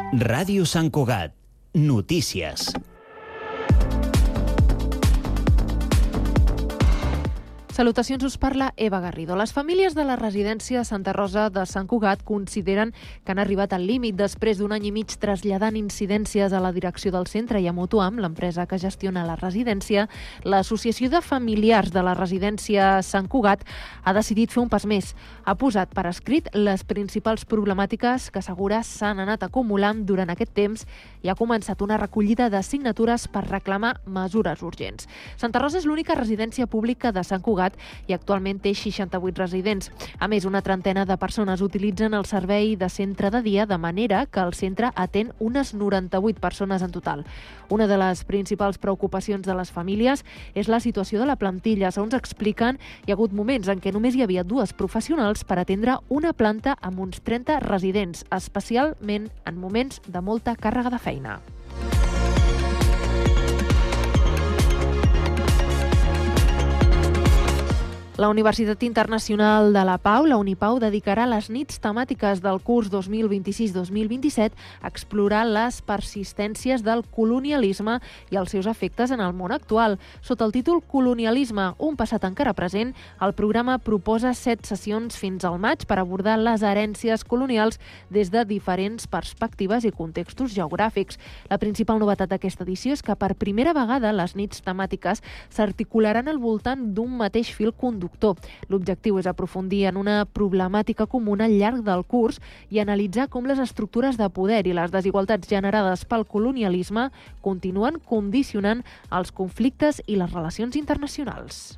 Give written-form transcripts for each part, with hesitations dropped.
Ràdio Sant Cugat. Notícies. Salutacions, us parla Eva Garrido. Les famílies de la residència Santa Rosa de Sant Cugat consideren que han arribat al límit després d'un any i mig traslladant incidències a la direcció del centre i a Mutuam, l'empresa que gestiona la residència. L'Associació de Familiars de la residència Sant Cugat ha decidit fer un pas més. Ha posat per escrit les principals problemàtiques que assegura s'han anat acumulant durant aquest temps i ha començat una recollida de signatures per reclamar mesures urgents. Santa Rosa és l'única residència pública de Sant Cugat i actualment té 68 residents. A més, una trentena de persones utilitzen el servei de centre de dia, de manera que el centre atén unes 98 persones en total. Una de les principals preocupacions de les famílies és la situació de la plantilla. Segons expliquen, hi ha hagut moments en què només hi havia 2 professionals per atendre una planta amb uns 30 residents, especialment en moments de molta càrrega de feina. La Universitat Internacional de la Pau, la Unipau, dedicarà les nits temàtiques del curs 2026-2027 a explorar les persistències del colonialisme i els seus efectes en el món actual. Sota el títol Colonialisme, un passat encara present, el programa proposa 7 sessions fins al maig per abordar les herències colonials des de diferents perspectives i contextos geogràfics. La principal novetat d'aquesta edició és que per primera vegada les nits temàtiques s'articularan al voltant d'un mateix fil conductor. L'objectiu és aprofundir en una problemàtica comuna al llarg del curs i analitzar com les estructures de poder i les desigualtats generades pel colonialisme continuen condicionant els conflictes i les relacions internacionals.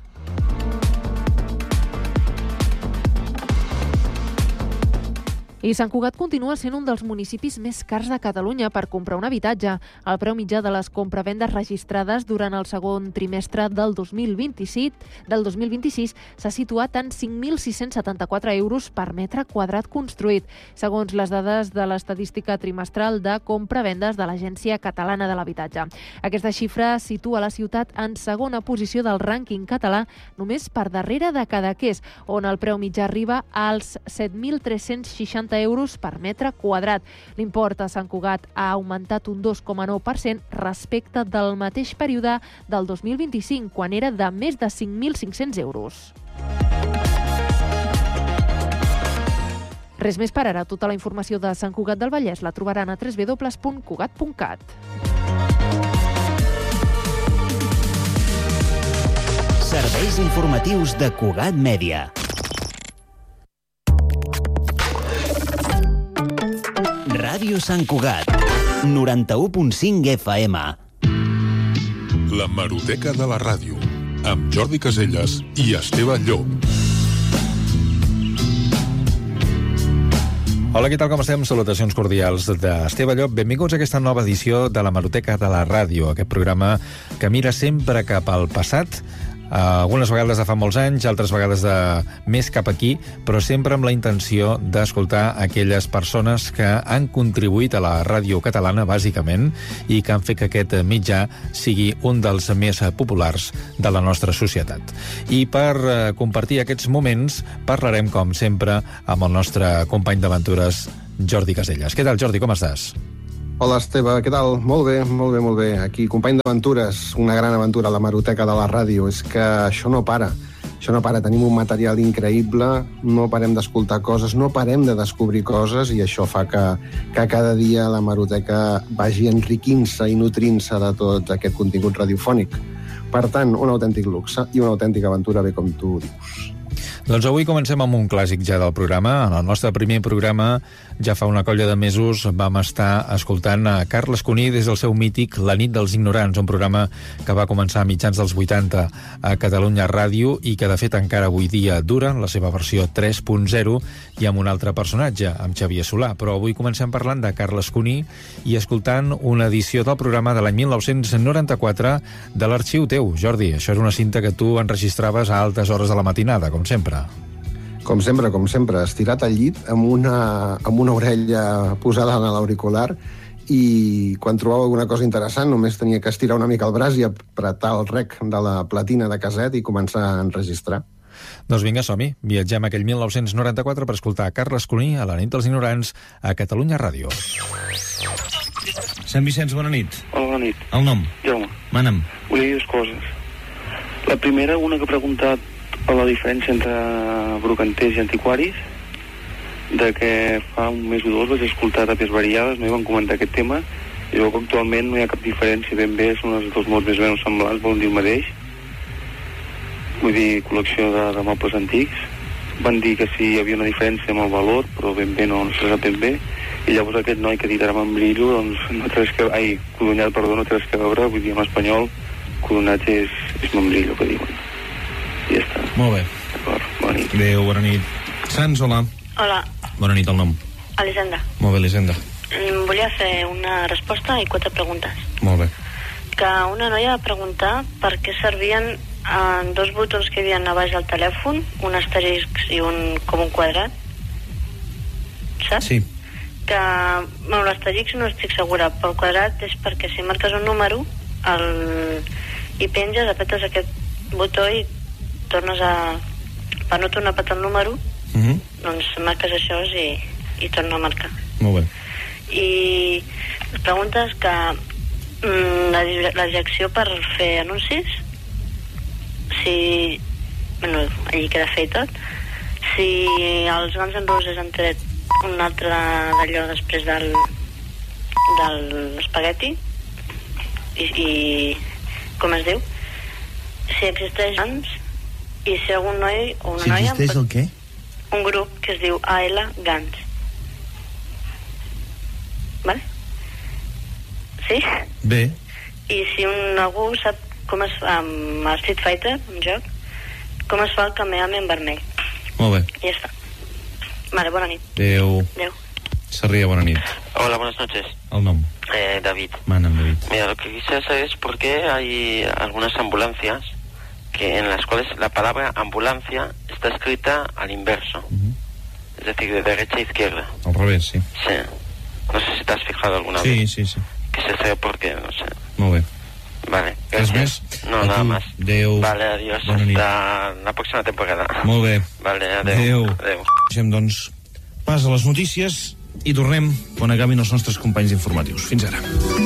I Sant Cugat continua sent un dels municipis més cars de Catalunya per comprar un habitatge. El preu mitjà de les compravendes registrades durant el segon trimestre del 2026 s'ha situat en 5.674 euros per metre quadrat construït, segons les dades de l'estadística trimestral de compravendes de l'Agència Catalana de l'Habitatge. Aquesta xifra situa la ciutat en segona posició del rànquing català, només per darrere de Cadaqués, on el preu mitjà arriba als 7.360 euros per metre quadrat. L'import a Sant Cugat ha augmentat un 2,9% respecte del mateix període del 2025, quan era de més de 5.500 euros. Res més per ara. Tota la informació de Sant Cugat del Vallès la trobaran a www.cugat.cat. Serveis informatius de Cugat Mèdia. Ràdio Sant Cugat, 91.5 FM. L'hemeroteca de la ràdio, amb Jordi Caselles i Esteve Llop. Hola, què tal, com estem? Salutacions cordials d'Esteve Llop. Benvinguts a aquesta nova edició de l'hemeroteca de la ràdio, aquest programa que mira sempre cap al passat, algunes vegades de fa molts anys, altres vegades de més cap aquí, però sempre amb la intenció d'escoltar aquelles persones que han contribuït a la ràdio catalana, bàsicament, i que han fet que aquest mitjà sigui un dels més populars de la nostra societat. I per compartir aquests moments parlarem, com sempre, amb el nostre company d'aventures, Jordi Caselles. Què tal, Jordi, com estàs? Hola, Esteve, què tal? Molt bé, molt bé, molt bé. Aquí, company d'aventures, una gran aventura a l'hemeroteca de la ràdio. És que això no para. Tenim un material increïble, no parem d'escoltar coses, no parem de descobrir coses, i això fa que cada dia l'hemeroteca vagi enriquint-se i nutrint-se de tot aquest contingut radiofònic. Per tant, un autèntic luxe i una autèntica aventura, bé com tu dius. Doncs avui comencem amb un clàssic ja del programa. En el nostre primer programa, ja fa una colla de mesos, vam estar escoltant a Carles Cuní des del seu mític La nit dels ignorants, un programa que va començar a mitjans dels 80 a Catalunya Ràdio i que de fet encara avui dia dura, la seva versió 3.0, i amb un altre personatge, amb Xavier Solà. Però avui comencem parlant de Carles Cuní i escoltant una edició del programa de l'any 1994 de l'Arxiu Teu. Jordi, això és una cinta que tu enregistraves a altes hores de la matinada, com sempre. Com sempre, estirat al llit amb una orella posada en l'auricular, i quan trobava alguna cosa interessant només tenia que estirar una mica el braç i apretar el rec de la platina de caset i començar a enregistrar. Doncs vinga, som-hi. Viatgem aquell 1994 per escoltar Carles Cuní a la nit dels ignorants a Catalunya Ràdio. Sant Vicenç, bona nit. Hola, bona nit. El nom? Jaume. Mana'm. Volia dir dues coses. La primera, una que ha preguntat a la diferència entre brocanters i antiquaris, de que fa un mes o dos vaig escoltar Tàpies Variades, no hi van comentar aquest tema, i veu que actualment no hi ha cap diferència, ben bé són els dos mots més o menys semblants, volen dir el mateix. Vull dir, col·lecció de mobles antics. Van dir que sí, hi havia una diferència amb el valor, però ben bé no se sap ben bé. I llavors aquest noi que ha dit ara membrillo, doncs no té res que... Ai, codonyat, perdó, no té res que veure, vull dir, en espanyol, codonyat és membrillo, que diuen. I ja està. Molt bé. D'acord, bona nit. Adéu, bona nit. Sants, hola. Hola, Bona nit, el nom. Elisenda. Molt bé, Elisenda. Volia fer una resposta i 4 preguntes. Molt bé. Que una noia va preguntar per què servien 2 botons que hi havia a baix del telèfon, un asterisc i com un quadrat, saps? Sí. Que, bueno, l'asterisc no estic segura, però el quadrat és perquè si marques un número i penges, apretes aquest botó i tornes a... per no tornar a apretar el número, doncs marques això i torna a marcar. Molt bé. I les preguntes que la direcció per fer anuncis, si bueno, allí queda fet tot, si els Guns N' Roses han tret un altre d'allò després del espagueti i com es diu, si existeix Guns i si algun noi o una noia... Si existeix el què? Un grup que es diu AL Guns. Vale? Sí? Bé. I si algú sap com es fa amb Street Fighter, un joc, com es fa el Kamehameha en vermell. Molt bé. I ja està. Vale, bona nit. Adéu. Adéu. Sarria, bona nit. Hola, buenas noches. El nom. David. Mana'm, David. Mira, lo que quisiera saber es por qué hay algunas ambulancias en las cuales la palabra ambulancia está escrita al inverso. Es decir, de derecha a izquierda. Al revés, sí. Sí. No sé si te has fijado alguna vez. Sí, sí. Que se sabe por qué, no sé. Molt bé. Vale. Res més? No, nada más. Adéu. Vale, adiós. Bona nit. Hasta la próxima temporada. Molt bé. Vale, adéu. Adéu. Deixem, doncs, pas a les notícies i tornem quan acabin els nostres companys informatius. Fins ara.